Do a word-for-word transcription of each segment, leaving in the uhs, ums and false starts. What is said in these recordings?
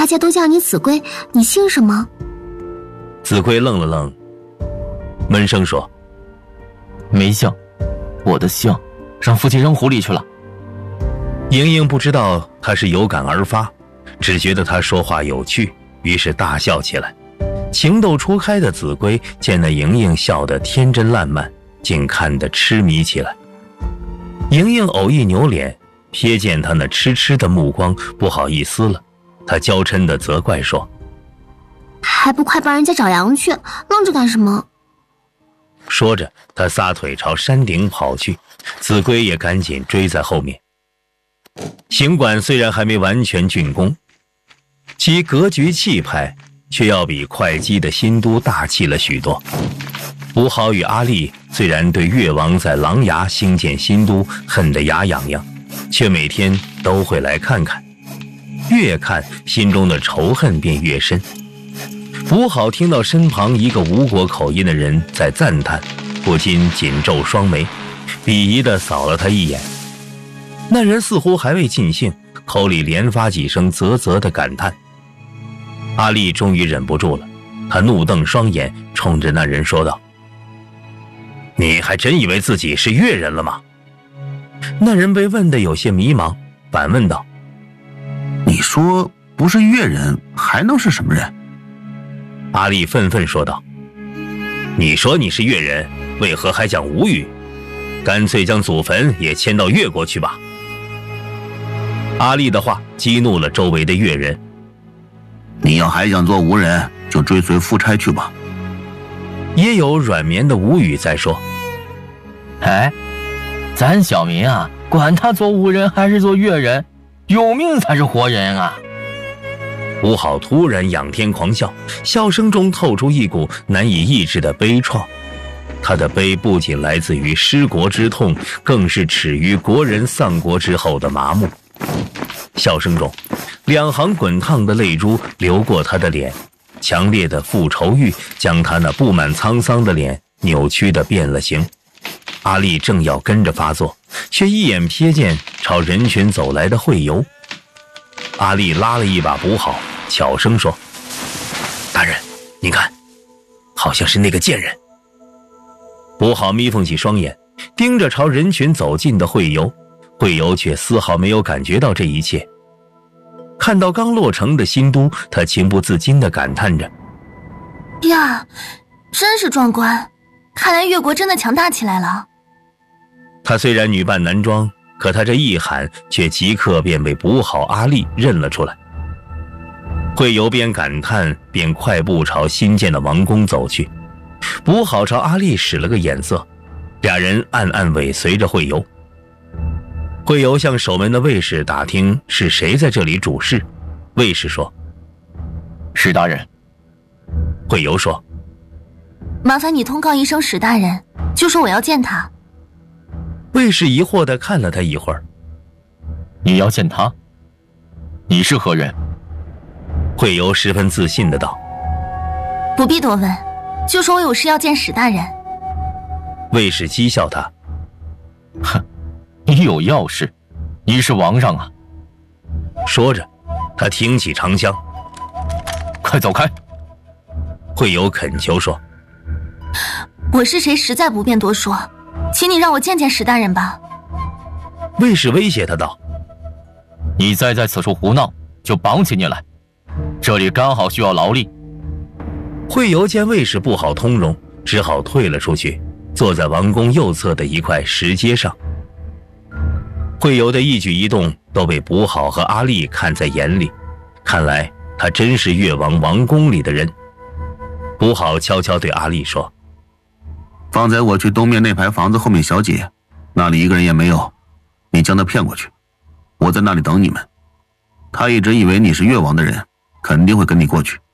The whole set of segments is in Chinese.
大家都叫你子规，你姓什么？ 子规愣了愣，闷声说： 没姓，我的姓让父亲扔湖里去了。 莹莹不知道他是有感而发，只觉得他说话有趣，于是大笑起来。情窦初开的子规见那莹莹笑得天真烂漫，竟看得痴迷起来。莹莹偶一扭脸，瞥见他那痴痴的目光，不好意思了，他娇嗔地责怪说： 还不快帮人家找羊去，愣着干什么？ 说着他撒腿朝山顶跑去，子规也赶紧追在后面。行馆虽然还没完全竣工，其格局气派却要比会稽的新都大气了许多。吴豪与阿丽虽然对越王在琅琊兴建新都恨得牙痒痒，却每天都会来看看，越看心中的仇恨便越深。吴好听到身旁一个吴国口音的人在赞叹，不禁紧皱双眉，鄙夷地扫了他一眼。那人似乎还未尽兴，口里连发几声啧啧的感叹。阿丽终于忍不住了，他怒瞪双眼，冲着那人说道：你还真以为自己是越人了吗？那人被问得有些迷茫，反问道： 你说不是越人还能是什么人？ 阿丽愤愤说道：你说你是越人，为何还讲吴语？干脆将祖坟也迁到越国去吧。阿丽的话激怒了周围的越人。 你要还想做吴人，就追随夫差去吧。 也有软绵的吴语在说： 哎，咱小民啊，管他做吴人还是做越人，有命才是活人啊。 吴好突然仰天狂笑，笑声中透出一股难以抑制的悲怆。他的悲不仅来自于失国之痛，更是耻于国人丧国之后的麻木。笑声中，两行滚烫的泪珠流过他的脸，强烈的复仇欲将他那布满沧桑的脸扭曲得变了形。阿丽正要跟着发作，却一眼瞥见朝人群走来的惠游。阿丽拉了一把补好，悄声说：大人，您看，好像是那个贱人。补好眯缝起双眼，盯着朝人群走近的惠游，惠游却丝毫没有感觉到这一切。看到刚落成的新都，他情不自禁地感叹着： 呀，真是壮观，看来越国真的强大起来了。 他虽然女扮男装，可他这一喊却即刻便被补好阿丽认了出来。惠游边感叹边快步朝新建的王宫走去，补好朝阿丽使了个眼色，俩人暗暗尾随着惠游。惠游向守门的卫士打听是谁在这里主事，卫士说： 史大人。 惠游说： 麻烦你通告一声史大人，就说我要见他。 卫士疑惑地看了他一会儿。 你要见他？你是何人？ 惠游十分自信地道： 不必多问，就说我有事要见史大人。 卫士讥笑他： 哼，你有要事？你是王上啊。 说着他挺起长枪： 快走开！ 惠游恳求说： 我是谁实在不便多说，请你让我见见史大人吧。 卫士威胁他道： 你再在此处胡闹，就绑起你来，这里刚好需要劳力。 惠游见卫士不好通融，只好退了出去，坐在王宫右侧的一块石阶上。惠游的一举一动都被补好和阿丽看在眼里，看来他真是越王王宫里的人。补好悄悄对阿丽说： 方才我去东面那排房子后面小姐，那里一个人也没有，你将他骗过去，我在那里等你们。他一直以为你是越王的人，肯定会跟你过去。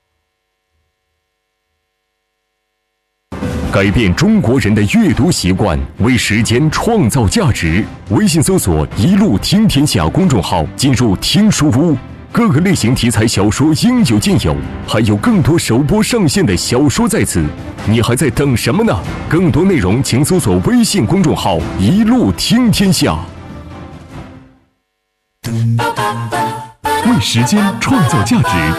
改变中国人的阅读习惯，为时间创造价值。微信搜索“一路听天下”公众号，进入听书屋，各个类型题材小说应有尽有，还有更多首播上线的小说在此，你还在等什么呢？更多内容请搜索微信公众号“一路听天下”。为时间创造价值。